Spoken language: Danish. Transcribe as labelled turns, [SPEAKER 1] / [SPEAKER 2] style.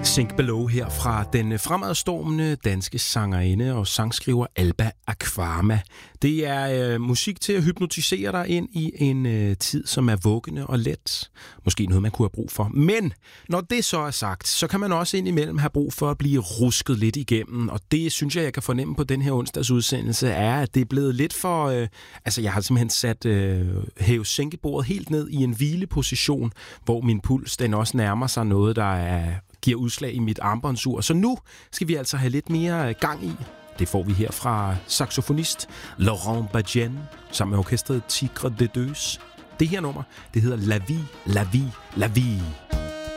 [SPEAKER 1] Sink Below her fra den fremadstormende danske sangerinde og sangskriver Alba Akvama. Det er musik til at hypnotisere dig ind i en tid, som er vuggende og let. Måske noget, man kunne have brug for. Men når det så er sagt, så kan man også indimellem have brug for at blive rusket lidt igennem. Og det synes jeg kan fornemme på den her onsdags udsendelse, er, at det er blevet lidt for... jeg har simpelthen sat hæve-sænkebordet helt ned i en hvileposition, hvor min puls den også nærmer sig noget, der giver udslag i mit armbåndsur. Så nu skal vi altså have lidt mere gang i. Det får vi her fra saxofonist Laurent Badjen sammen med orkestret Tigre de Deux. Det her nummer, det hedder La Vie, La Vie, La Vie.